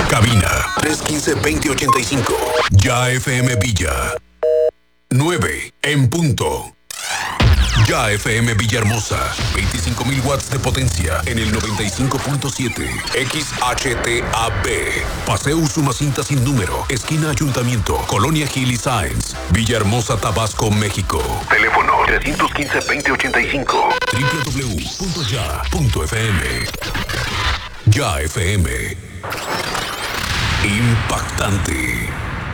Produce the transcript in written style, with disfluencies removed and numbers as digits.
Cabina 315-2085. Ya FM Villa. 9 en punto. Ya FM Villahermosa, 25.000 watts de potencia en el 95.7. XHTAB. Paseo Usumacinta sin número, esquina Ayuntamiento, Colonia Gil y Sáenz, Villahermosa, Tabasco, México. Teléfono 315-2085. www.ya.fm. Ya FM. Impactante.